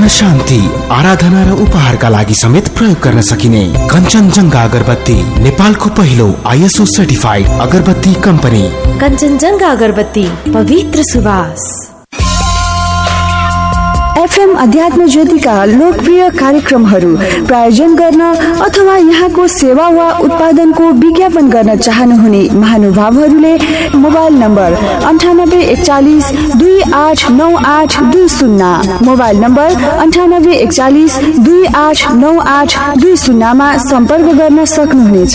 शान्ति, आराधना र उपहारका लागि समेत प्रयोग गर्न सकिने कञ्चनजङ्घा अगरबत्ती नेपालको पहिलो ISO सर्टिफाइड अगरबत्ती कम्पनी। कञ्चनजङ्घा अगरबत्ती, पवित्र सुवास। FM अध्यात्म ज्योतिका लोकप्रिय कार्यक्रमहरू प्रायोजन गर्न अथवा यहाँको सेवा वा उत्पादनको विज्ञापन गर्न चाहनुहुने महानुभावहरूले मोबाइल नम्बर 9841 289820, मोबाइल नम्बर 9841 289820 मा सम्पर्क गर्न सक्नुहुनेछ।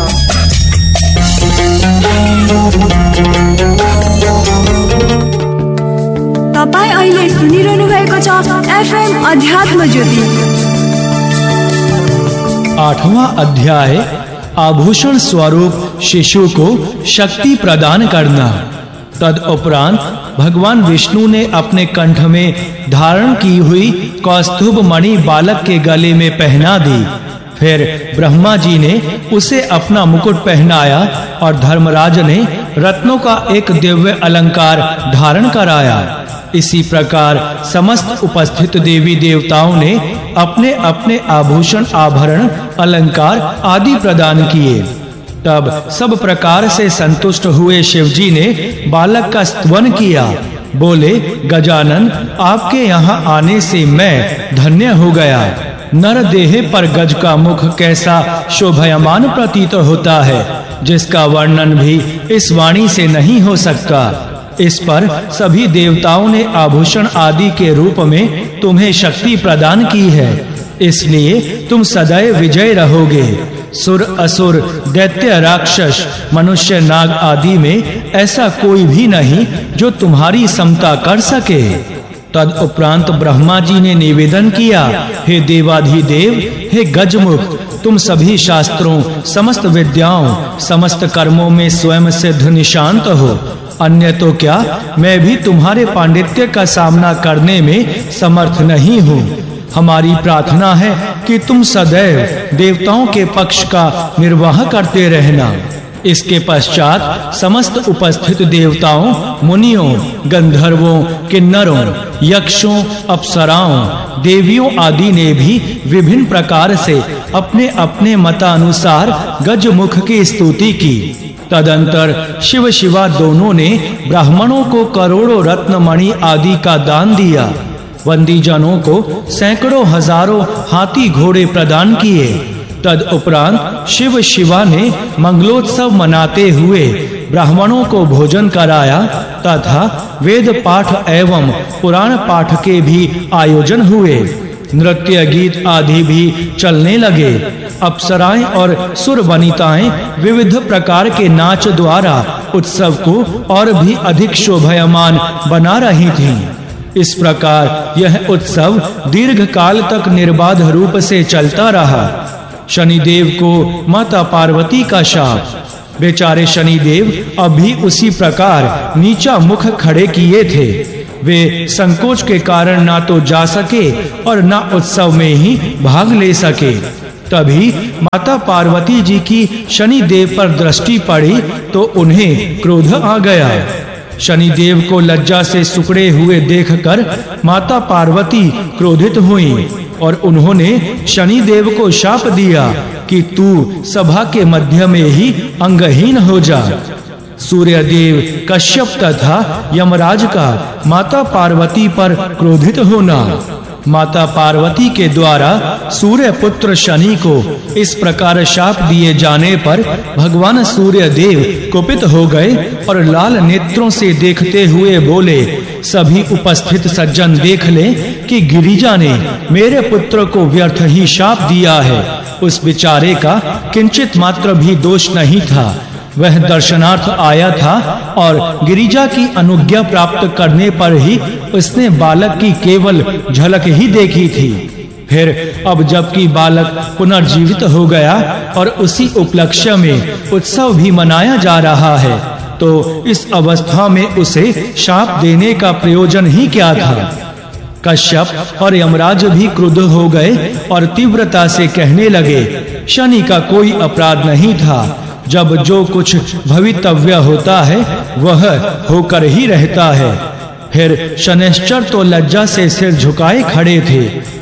तपाईं अहिले सुनिरहनु भएको छ FM अध्यात्म ज्योति। 8वां अध्याय, आभूषण स्वरूप शिशु को शक्ति प्रदान करना। तदुपरांत भगवान विष्णु ने अपने कंठ में धारण की हुई कौस्तुभ मणि बालक के गले में पहना दी। फिर ब्रह्मा जी ने उसे अपना मुकुट पहनाया और धर्मराज ने रत्नों का एक दिव्य अलंकार धारण कराया। इसी प्रकार समस्त उपस्थित देवी देवताओं ने अपने अपने आभूषण, आभरण, अलंकार आदि प्रदान किए। तब सब प्रकार से संतुष्ट हुए शिवजी ने बालक का स्तवन किया। बोले, गजानन, आपके यहाँ आने से मैं धन्य हो गया। नर देह पर गज का मुख कैसा शोभायमान प्रतीत होता है, जिसका वर्णन भी इस वाणी से नहीं हो सकता। इस पर सभी देवताओं ने आभूषण आदि के रूप में तुम्हें शक्ति प्रदान की है, इसलिए तुम सदैव विजय रहोगे। सुर, असुर, दैत्य, राक्षस, मनुष्य, नाग आदि में ऐसा कोई भी नहीं जो तुम्हारी समता कर सके। तदुपरांत ब्रह्मा जी ने निवेदन किया, हे देवाधिदेव, हे गजमुख, तुम सभी शास्त्रों, समस्त विद्याओं, समस्त कर्मों में स्वयं सिद्ध निशांत हो। अन्य तो क्या, मैं भी तुम्हारे पांडित्य का सामना करने में समर्थ नहीं हूँ। हमारी प्रार्थना है कि तुम सदैव देवताओं के पक्ष का निर्वाह करते रहना। इसके पश्चात समस्त उपस्थित देवताओं, मुनियों, गंधर्वों, किन्नरों, यक्षों, अप्सराओं, देवियों आदि ने भी विभिन्न प्रकार से अपने अपने मतानुसार गजमुख की स्तुति की। तदंतर शिव शिवा दोनों ने ब्राह्मणों को करोड़ों रत्न मणि आदि का दान दिया। वंदी जनों को सैकड़ों हजारों हाथी घोड़े प्रदान किए। तदुपरांत शिव शिवा ने मंगलोत्सव मनाते हुए ब्राह्मणों को भोजन कराया तथा वेद पाठ एवं पुराण पाठ के भी आयोजन हुए। नृत्य, गीत आदि भी चलने लगे। अप्सराएं और सुर वनिताएं विविध प्रकार के नाच द्वारा उत्सव को और भी अधिक शोभायमान बना रही थीं। इस प्रकार यह उत्सव दीर्घ काल तक निर्बाध रूप से चलता रहा। शनिदेव को माता पार्वती का शाप। बेचारे शनिदेव अभी उसी प्रकार नीचा मुख खड़े किए थे। वे संकोच के कारण ना तो जा सके और ना उत्सव में ही भाग ले सके। तभी माता पार्वती जी की शनिदेव पर दृष्टि पड़ी तो उन्हें क्रोध आ गया। शनिदेव को लज्जा से सिकुड़े हुए देखकर माता पार्वती क्रोधित हुईं और उन्होंने शनिदेव को शाप दिया कि तू सभा के मध्य में ही अंगहीन हो जा। सूर्यदेव, कश्यप तथा यमराज का माता पार्वती पर क्रोधित होना। माता पार्वती के द्वारा सूर्य पुत्र शनि को इस प्रकार शाप दिए जाने पर भगवान सूर्य देव कुपित हो गए और लाल नेत्रों से देखते हुए बोले, सभी उपस्थित सज्जन देख लें कि गिरिजा ने मेरे पुत्र को व्यर्थ ही शाप दिया है। उस बेचारे का किंचित मात्र भी दोष नहीं था। वह दर्शनार्थ आया था और गिरिजा की अनुज्ञा प्राप्त करने पर ही उसने बालक की केवल झलक ही देखी थी। फिर अब जबकि बालक पुनर्जीवित हो गया और उसी उपलक्ष्य में उत्सव भी मनाया जा रहा है, तो इस अवस्था में उसे शाप देने का प्रयोजन ही क्या था। कश्यप और यमराज भी क्रुद्ध हो गए और तीव्रता से कहने लगे, शनि का कोई अपराध नहीं था। जब जो कुछ भवितव्य होता है वह होकर ही रहता है। फिर शनैश्चर तो लज्जा से सिर झुकाए खड़े थे,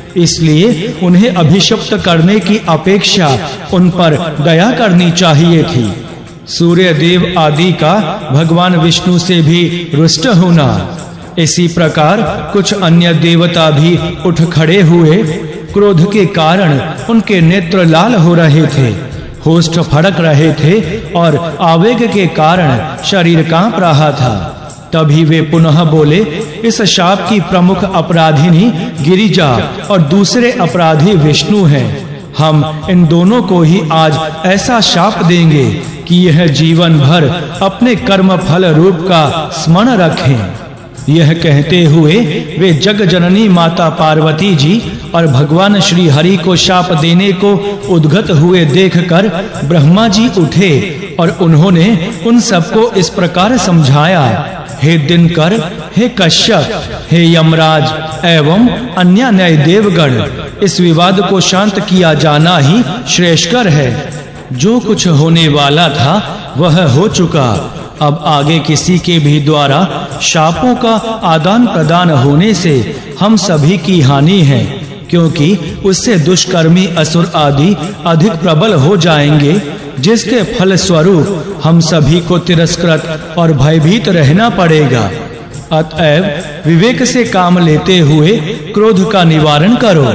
इसलिए उन्हें अभिशप्त करने की अपेक्षा उन पर दया करनी चाहिए थी। सूर्य देव आदि का भगवान विष्णु से भी रुष्ट होना। इसी प्रकार कुछ अन्य देवता भी उठ खड़े हुए। क्रोध के कारण उनके नेत्र लाल हो रहे थे, होष्ठ फड़क रहे थे और आवेग के कारण शरीर कांप रहा था। तभी वे पुनः बोले, इस शाप की प्रमुख अपराधिनी गिरिजा और दूसरे अपराधी विष्णु हैं। हम इन दोनों को ही आज ऐसा शाप देंगे कि यह जीवन भर अपने कर्म फल रूप का स्मरण रखें। यह कहते हुए वे जग जननी माता पार्वती जी और भगवान श्री हरि को शाप देने को उद्गत हुए देखकर ब्रह्मा जी उठे और उन्होंने उन सबको इस प्रकार समझाया, हे दिनकर, हे कश्यप, हे यमराज एवं अन्य न्याय देवगण, इस विवाद को शांत किया जाना ही श्रेष्ठकर है। जो कुछ होने वाला था वह हो चुका। अब आगे किसी के भी द्वारा शापों का आदान प्रदान होने से हम सभी की हानि है, क्योंकि उससे दुष्कर्मी असुर आदि अधिक प्रबल हो जाएंगे, जिसके फल स्वरूप हम सभी को तिरस्कृत और भयभीत रहना पड़ेगा। अतएव विवेक से काम लेते हुए क्रोध का निवारण करो।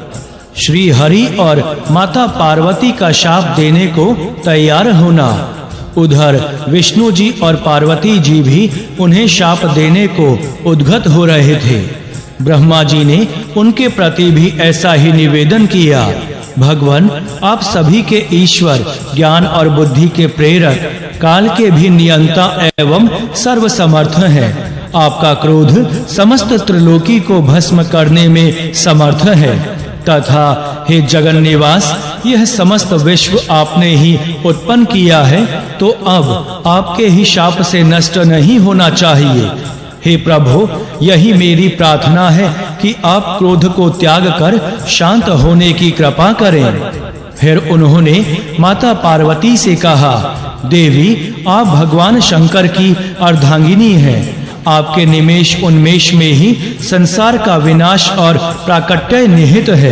श्री हरि और माता पार्वती का शाप देने को तैयार होना। उधर विष्णु जी और पार्वती जी भी उन्हें शाप देने को उद्गत हो रहे थे। ब्रह्मा जी ने उनके प्रति भी ऐसा ही निवेदन किया, भगवान, आप सभी के ईश्वर, ज्ञान और बुद्धि के प्रेरक, काल के भी नियंता एवं सर्वसमर्थ हैं। आपका क्रोध समस्त त्रिलोकी को भस्म करने में समर्थ है। तथा हे जगन निवास, यह समस्त विश्व आपने ही उत्पन्न किया है, तो अब आपके ही शाप से नष्ट नहीं होना चाहिए। हे प्रभु, यही मेरी प्रार्थना है कि आप क्रोध को त्याग कर शांत होने की कृपा करें। फिर उन्होंने माता पार्वती से कहा, देवी, आप भगवान शंकर की अर्धांगिनी हैं। आपके निमेष उन्मेष में ही संसार का विनाश और प्राकट्य निहित है,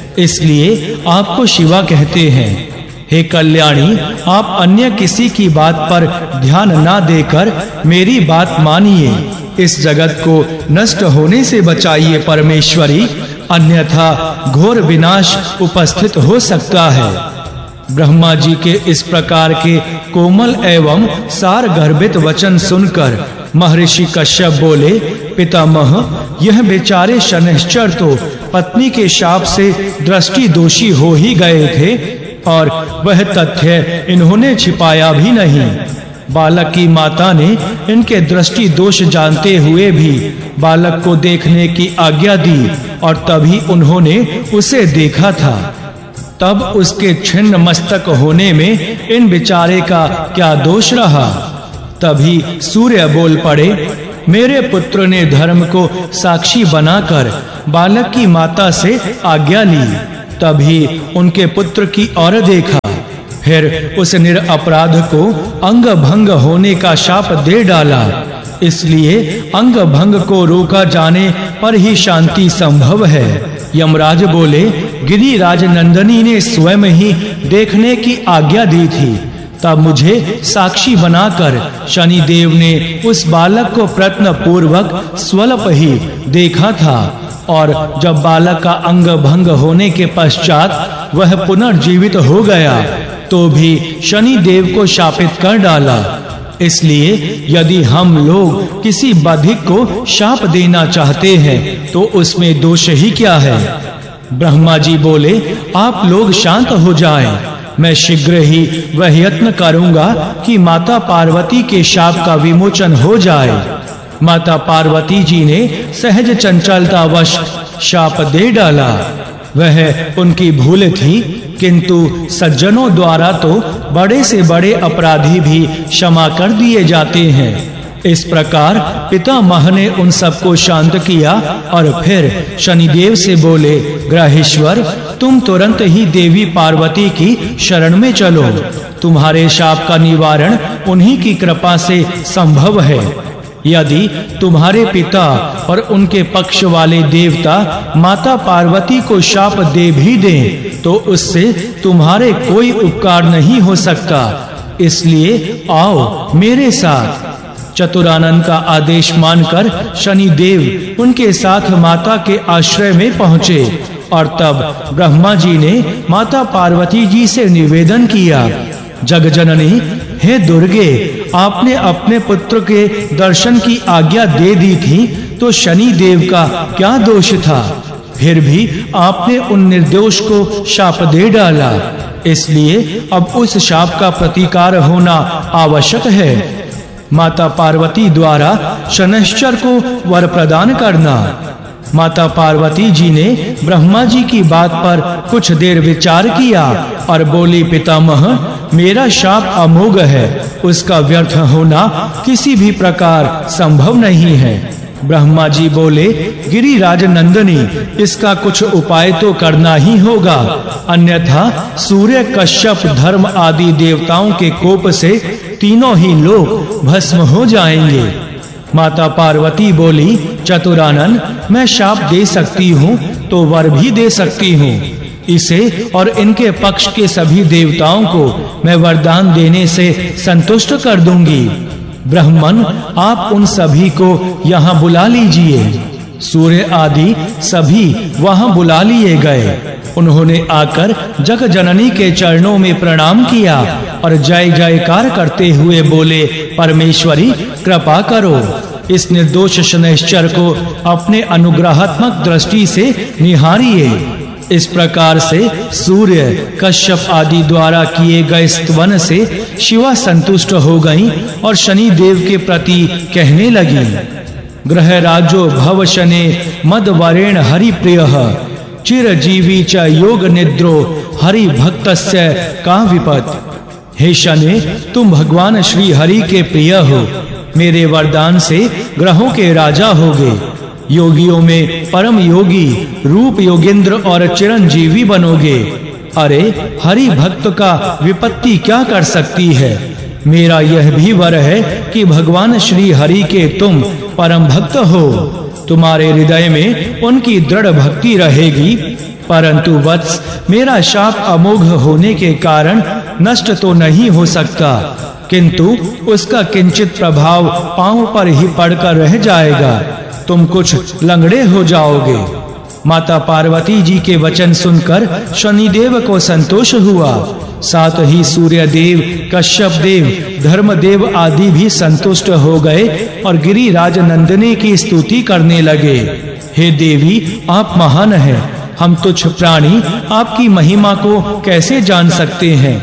इसलिए आपको शिवा कहते हैं। हे कल्याणी, आप अन्य किसी की बात पर ध्यान ना देकर मेरी बात मानिए। इस जगत को नष्ट होने से बचाइए परमेश्वरी, अन्यथा घोर विनाश उपस्थित हो सकता है। ब्रह्मा जी के इस प्रकार के कोमल एवं सार गर्भित वचन सुनकर महर्षि कश्यप बोले, पितामह, यह बेचारे शनैश्चर तो पत्नी के शाप से दृष्टि दोषी हो ही गए थे और वह तथ्य इन्होंने छिपाया भी नहीं। बालक की माता ने इनके दृष्टि दोष जानते हुए भी बालक को देखने की आज्ञा दी और तभी उन्होंने उसे देखा था। तब उसके छिन्न मस्तक होने में इन बेचारे का क्या दोष रहा। तभी सूर्य बोल पड़े, मेरे पुत्र ने धर्म को साक्षी बनाकर बालक की माता से आज्ञा ली। तभी उनके पुत्र की ओर देखा, फिर उस निरपराध को अंग भंग होने का शाप दे डाला। इसलिए अंग भंग को रोका जाने पर ही शांति संभव है। यमराज बोले, गिरिराज नंदनी ने स्वयं ही देखने की आज्ञा दी थी। तब मुझे साक्षी बनाकर शनि देव ने उस बालक को प्रयत्न पूर्वक स्वल्प ही देखा था और जब बालक का अंग भंग होने के पश्चात वह पुनर्जीवित हो गया तो भी शनि देव को शापित कर डाला। इसलिए यदि हम लोग किसी बाधिक को शाप देना चाहते हैं तो उसमें दोष ही क्या है। ब्रह्मा जी बोले, आप लोग शांत हो जाएं। मैं शीघ्र ही वह यत्न करूंगा कि माता पार्वती के शाप का विमोचन हो जाए। माता पार्वती जी ने सहज चंचलतावश शाप दे डाला। वह उनकी भूल थी, किंतु सज्जनों द्वारा तो बड़े से बड़े अपराधी भी क्षमा कर दिए जाते हैं। इस प्रकार पितामह ने उन सबको शांत किया और फिर शनिदेव से बोले, ग्रहेश्वर, तुम तुरंत ही देवी पार्वती की शरण में चलो। तुम्हारे शाप का निवारण उन्हीं की कृपा से संभव है। यदि तुम्हारे पिता और उनके पक्ष वाले देवता माता पार्वती को शाप दे भी दें तो उससे तुम्हारे कोई उपकार नहीं हो सकता। इसलिए आओ मेरे साथ। चतुरानन का आदेश मानकर शनिदेव उनके साथ माता के आश्रय में पहुंचे और तब ब्रह्मा जी ने माता पार्वती जी से निवेदन किया, जगजननी, हे दुर्गे, आपने अपने पुत्र के दर्शन की आज्ञा दे दी थी तो शनि देव का क्या दोष था? फिर भी आपने उन निर्दोष को शाप दे डाला। इसलिए अब उस शाप का प्रतिकार होना आवश्यक है। माता पार्वती द्वारा शनैश्चर को वर प्रदान करना। माता पार्वती जी ने ब्रह्मा जी की बात पर कुछ देर विचार किया और बोली, पितामह, मेरा शाप अमोघ है, उसका व्यर्थ होना किसी भी प्रकार संभव नहीं है। ब्रह्मा जी बोले, गिरिराज नंदनी, इसका कुछ उपाय तो करना ही होगा, अन्यथा सूर्य, कश्यप, धर्म आदि देवताओं के कोप से तीनों ही लोग भस्म हो जाएंगे। माता पार्वती बोली, चतुरानन, मैं शाप दे सकती हूँ तो वर भी दे सकती हूँ। इसे और इनके पक्ष के सभी देवताओं को मैं वरदान देने से संतुष्ट कर दूंगी। ब्राह्मण, आप उन सभी को यहाँ बुला लीजिए। सूर्य आदि सभी वहाँ बुला लिए गए। उन्होंने आकर जग जननी के चरणों में प्रणाम किया और जय जयकार करते हुए बोले, परमेश्वरी, कृपा करो, इस निर्दोष शनैश्चर को अपने अनुग्रहात्मक दृष्टि से निहारिए। इस प्रकार से सूर्य, कश्यप आदि द्वारा किए गए स्तवन से शिवा संतुष्ट हो गईं और शनि देव के प्रति कहने लगी, ग्रह राजो भव शने मद वरेण हरि प्रियः चिरजीवी च योग निद्रो हरि भक्तस्य का विपत्। हे शने, तुम भगवान श्री हरि के प्रिय हो, मेरे वरदान से ग्रहों के राजा होगे, योगियों में परम योगी, रूप योगेंद्र और चिरंजीवी बनोगे। अरे, हरि भक्त का विपत्ति क्या कर सकती है? मेरा यह भी वर है कि भगवान श्री हरि के तुम परम भक्त हो, तुम्हारे हृदय में उनकी दृढ़ भक्ति रहेगी। परंतु वत्स, मेरा शाप अमोघ होने के कारण नष्ट तो नहीं हो सकता, किंतु उसका किंचित प्रभाव पांव पर ही पड़कर रह जाएगा, तुम कुछ लंगड़े हो जाओगे। माता पार्वती जी के वचन सुनकर शनिदेव को संतोष हुआ। साथ ही सूर्य देव, कश्यप देव, धर्मदेव आदि भी संतुष्ट हो गए और गिरिराज नंदिनी की स्तुति करने लगे। हे देवी, आप महान हैं, हम तुच्छ प्राणी आपकी महिमा को कैसे जान सकते हैं?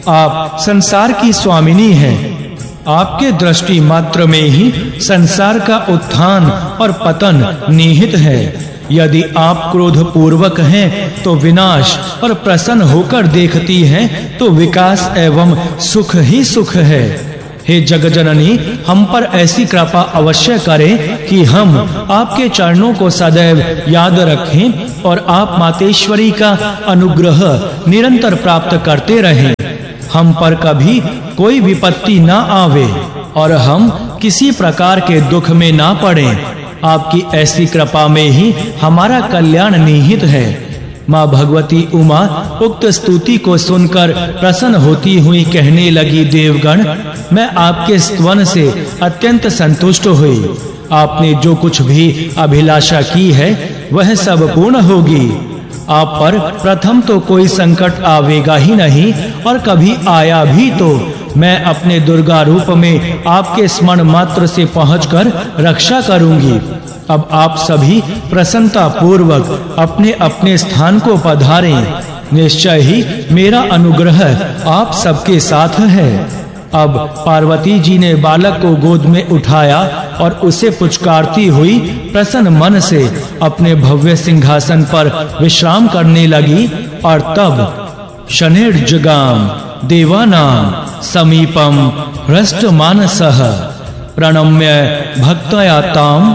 आप संसार की स्वामिनी हैं, आपके दृष्टि मात्र में ही संसार का उत्थान और पतन निहित है। यदि आप क्रोध पूर्वक हैं तो विनाश और प्रसन्न होकर देखती हैं तो विकास एवं सुख ही सुख है। हे जगजननी, हम पर ऐसी कृपा अवश्य करें कि हम आपके चरणों को सदैव याद रखें और आप मातेश्वरी का अनुग्रह निरंतर प्राप्त करते रहें। हम पर कभी कोई विपत्ति ना आवे और हम किसी प्रकार के दुख में ना पड़ें। आपकी ऐसी कृपा में ही हमारा कल्याण निहित है। माँ भगवती उमा उक्त स्तुति को सुनकर प्रसन्न होती हुई कहने लगी, देवगण, मैं आपके स्तवन से अत्यंत संतुष्ट हुई। आपने जो कुछ भी अभिलाषा की है वह सब पूर्ण होगी। आप पर प्रथम तो कोई संकट आवेगा ही नहीं और कभी आया भी तो मैं अपने दुर्गा रूप में आपके स्मरण मात्र से पहुंचकर रक्षा करूंगी। अब आप सभी प्रसन्नता पूर्वक अपने अपने स्थान को पधारें। निश्चय ही मेरा अनुग्रह आप सबके साथ है। अब पार्वती जी ने बालक को गोद में उठाया और उसे पुचकारती हुई प्रसन्न मन से अपने भव्य सिंहासन पर विश्राम करने लगी। और तब शनिर्जगाम देवानां समीपम हृष्टमानसः प्रणम्य भक्तया तां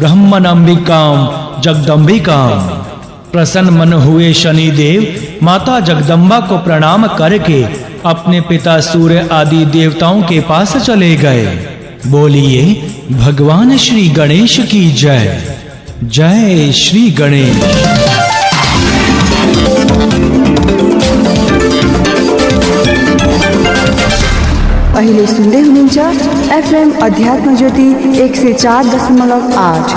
ब्रह्मणंबिकां जगदम्बिकां। प्रसन्न मन हुए शनिदेव माता जगदम्बा को प्रणाम करके अपने पिता सूर्य आदि देवताओं के पास चले गए। बोलिए भगवान श्री गणेश की जय। जय श्री गणेश। अहिले सुन्दै हुनुहुन्छ एफएम अध्यात्म ज्योति 104.8।